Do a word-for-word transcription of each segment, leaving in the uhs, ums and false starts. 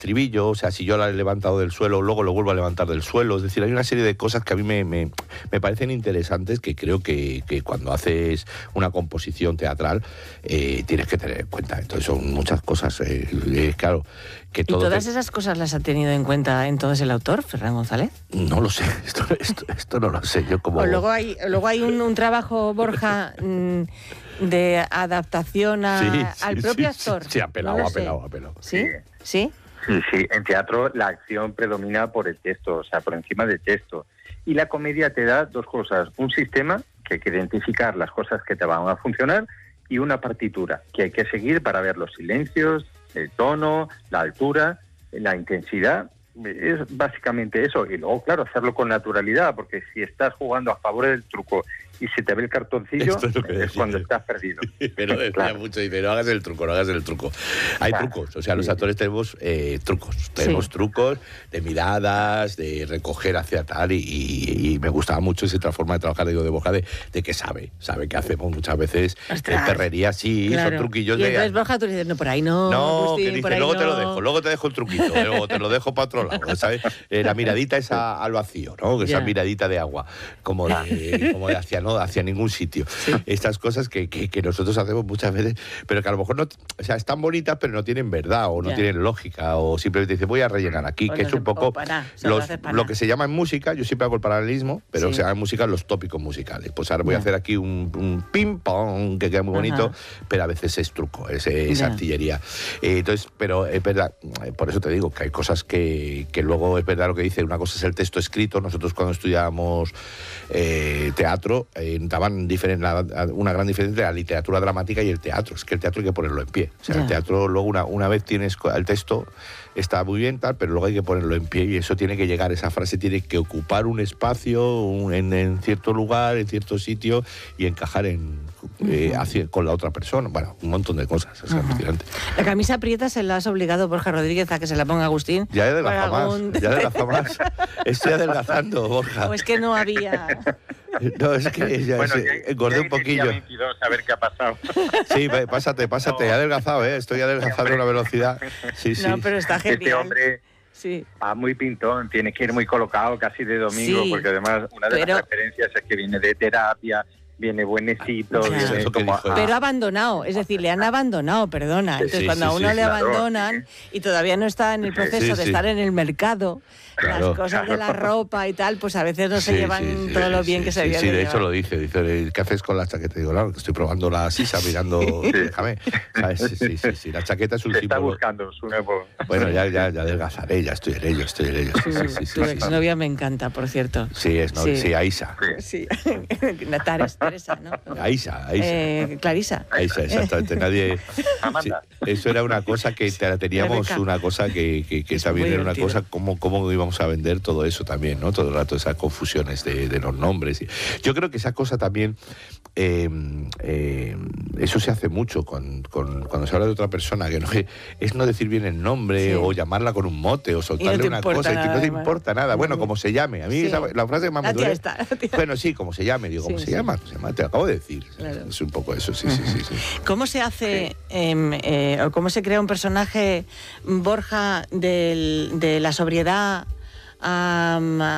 estribillo, o sea, si yo la he levantado del suelo, luego lo vuelvo a levantar del suelo. Es decir, hay una serie de cosas que a mí me, me, me parecen interesantes, que creo que, que cuando haces una composición teatral eh, tienes que tener en cuenta. Entonces son muchas cosas, eh, eh, claro. Que todo ¿Y todas te... esas cosas las ha tenido en cuenta entonces el autor, Ferran González? No lo sé, esto, esto, esto no lo sé. Yo como... O luego hay, luego hay un, un trabajo, Borja, mmm, de adaptación a, sí, sí, al propio sí, actor. Sí, sí, apelado, no apelado, apelado. ¿Sí? ¿Sí? Sí, sí, en teatro la acción predomina por el texto, o sea, por encima del texto. Y la comedia te da dos cosas, un sistema que hay que identificar las cosas que te van a funcionar y una partitura que hay que seguir para ver los silencios, el tono, la altura, la intensidad. Es básicamente eso. Y luego, claro, hacerlo con naturalidad, porque si estás jugando a favor del truco y se te ve el cartoncillo, es, es cuando estás perdido. Pero decía claro. mucho, dice, no hagas el truco, no hagas el truco. Hay claro. trucos, o sea, los actores tenemos eh, trucos, tenemos sí. trucos de miradas, de recoger hacia tal, y, y, y me gustaba mucho esa forma de trabajar, digo, de Borja, de, de que sabe, sabe que hacemos muchas veces de perrería, sí, claro. son truquillos y de... Y entonces, Borja, tú dices, no, por ahí no, No, Agustín, que dice, por ahí luego no. te lo dejo, luego te dejo el truquito, luego te lo dejo para otro lado, ¿sabes? Eh, la miradita esa al vacío, ¿no? Esa yeah. miradita de agua, como de, como de hacia, no, hacia ningún sitio. Sí. Estas cosas que, que, que nosotros hacemos muchas veces, pero que a lo mejor no, o sea, están bonitas, pero no tienen verdad, o no yeah. tienen lógica, o simplemente dice, voy a rellenar aquí, o que no es un poco para, los, lo que se llama en música, yo siempre hago el paralelismo, pero sí. se llama en música los tópicos musicales. Pues ahora voy yeah. a hacer aquí un, un ping-pong, que queda muy bonito, uh-huh. pero a veces es truco, es, es yeah. artillería. Eh, entonces, pero es verdad, por eso te digo que hay cosas que, que luego es verdad lo que dice, una cosa es el texto escrito. Nosotros cuando estudiábamos eh, teatro, eh, daban diferen, la, una gran diferencia entre la literatura dramática y el teatro. Es que el teatro hay que ponerlo en pie. O sea, yeah. el teatro luego una, una vez tienes el texto, está muy bien, tal, pero luego hay que ponerlo en pie y eso tiene que llegar, esa frase tiene que ocupar un espacio un, en, en cierto lugar, en cierto sitio y encajar en, eh, hacia, con la otra persona. Bueno, un montón de cosas. Es alucinante. La camisa prieta se la has obligado, Borja Rodríguez, a que se la ponga Agustín. Ya he adelgazado más, algún... ya he adelgazado más. Estoy adelgazando, Borja. O es que no había... No, es que ya bueno, se, ya, engordé ya un poquillo. veintidós, a ver qué ha pasado. Sí, pásate, pásate, no. he adelgazado, ¿eh? Estoy adelgazando a una velocidad. Sí, sí. No, pero está genial. Este hombre... Sí. Ah, muy pintón, tiene que ir muy colocado casi de domingo, sí, porque además una de pero... las referencias es que viene de terapia, viene buenecito, claro. viene Eso como... dijo, pero abandonado, es decir, le han abandonado, perdona. Entonces sí, cuando sí, a uno sí, le claro. abandonan y todavía no está en el proceso sí, de sí. estar en el mercado, claro. las cosas de la ropa y tal, pues a veces no se sí, llevan sí, sí, todo lo bien sí, que se sí, debe sí, de llevar. hecho lo dice, dice, ¿qué haces con la chaqueta? Digo, claro, que estoy probando la sisa, mirando, déjame, ¿sabes? Sí, sí, sí, sí, la chaqueta es un se símbolo. Está buscando su nuevo... Bueno, ya, ya, ya adelgazaré, ya estoy en ello, estoy en ello. Sí, sí, sí, sí, tu sí, exnovia sí. me encanta, por cierto. Sí, es, no, sí. sí, Aisa. Sí, Natares, Teresa, ¿no? Aisa, Aisa. Eh, Clarisa. Aisa, exactamente, nadie... Amanda. Sí, eso era una cosa que te, teníamos, Rebeca. una cosa que, que, que también era una cosa, cómo, cómo íbamos a vender todo eso también, ¿no? Todo el rato esas confusiones de, de los nombres. Yo creo que esa cosa también, eh, eh, eso se hace mucho con, con, cuando se habla de otra persona, que no, es no decir bien el nombre sí. o llamarla con un mote o soltarle no una cosa nada, y que no te importa nada. Bueno, como se llame. A mí sí. esa, la frase que más me duele... Está, bueno, sí, como se llame. Digo, ¿cómo sí, se, sí. Llama? se llama? Te lo acabo de decir. Claro. Es un poco eso, sí, sí, sí, sí. ¿Cómo se hace, eh, eh, o cómo se crea un personaje, Borja, del, de la sobriedad a,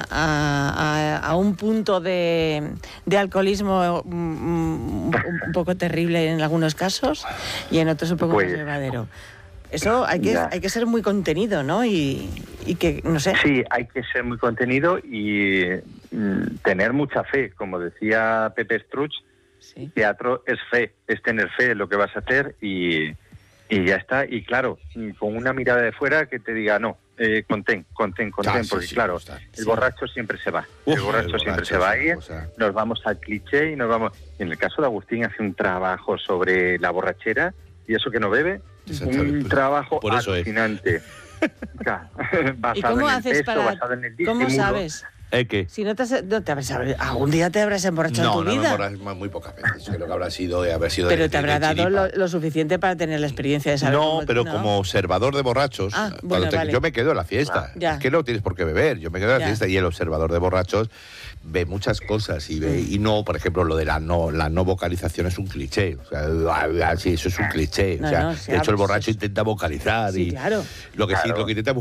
a, a, a un punto de, de alcoholismo un, un poco terrible en algunos casos y en otros un poco pues, más llevadero? Eso hay que, hay que ser muy contenido, ¿no? Y, y que, no sé... Sí, hay que ser muy contenido y mm, tener mucha fe. Como decía Pepe Struch, sí. teatro es fe, es tener fe en lo que vas a hacer y, y ya está. Y claro, con una mirada de fuera que te diga, no, eh, contén, contén, contén, ah, sí, porque sí, claro, está. el sí. borracho siempre se va. Uf, el borracho, el borracho siempre se va a ir, nos vamos al cliché y nos vamos... En el caso de Agustín hace un trabajo sobre la borrachera y eso que no bebe, un trabajo por eso alucinante. ¿Y cómo haces peso, para...? ¿Cómo sabes? ¿Eh, qué? Si no te, no te habrás, ¿algún día te habrás emborrachado no, en tu no, vida? No, no, muy pocas veces. Creo que habrá sido de haber sido Pero de, te habrá de dado lo, lo suficiente para tener la experiencia de saber. No, cómo, pero ¿no? como observador de borrachos, ah, bueno, te, vale. yo me quedo en la fiesta. Ah, es que no tienes por qué beber. Yo me quedo en la ya. fiesta y el observador de borrachos ve muchas cosas y ve y no, por ejemplo, lo de la no la no vocalización es un cliché. O sea, sí, eso es un cliché. No, o sea, no, de hecho, el borracho sí. intenta vocalizar sí, y claro. lo que claro. sí, lo que intenta